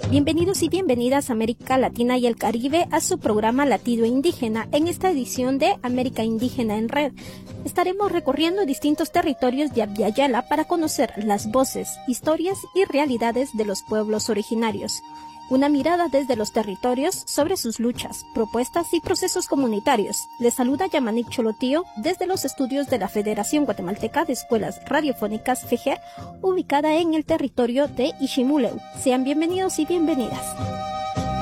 Bienvenidos y bienvenidas a América Latina y el Caribe a su programa Latido Indígena en esta edición de América Indígena en Red. Estaremos recorriendo distintos territorios de Abya Yala para conocer las voces, historias y realidades de los pueblos originarios. Una mirada desde los territorios sobre sus luchas, propuestas y procesos comunitarios. Les saluda Yamanik Cholotío desde los estudios de la Federación Guatemalteca de Escuelas Radiofónicas FEGER, ubicada en el territorio de Iximuleu. Sean bienvenidos y bienvenidas.